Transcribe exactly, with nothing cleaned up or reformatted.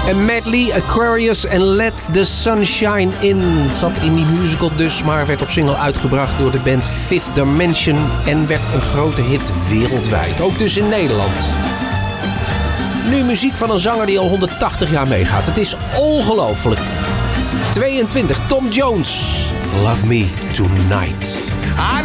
En Medley, Aquarius en Let the Sunshine In. Zat in die musical dus, maar werd op single uitgebracht door de band Fifth Dimension. En werd een grote hit wereldwijd, ook dus in Nederland. Nu muziek van een zanger die al honderdtachtig jaar meegaat. Het is ongelooflijk. tweeëntwintig, Tom Jones. Love Me Tonight. I